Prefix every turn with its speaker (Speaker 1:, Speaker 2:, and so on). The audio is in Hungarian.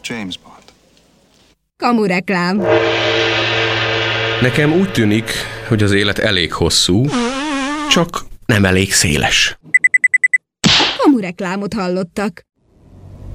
Speaker 1: James Bond.
Speaker 2: Kamureklám.
Speaker 3: Nekem úgy tűnik, hogy az élet elég hosszú, csak nem elég széles.
Speaker 2: Kamureklámot hallottak.